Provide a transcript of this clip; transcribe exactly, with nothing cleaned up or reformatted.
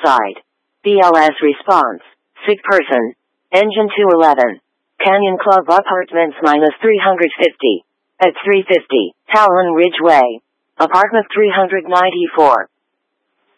outside. B L S response. Sick person. Engine two eleven. Canyon Club Apartments minus three hundred fifty. At three fifty, Talon Ridge Way. Apartment three ninety-four.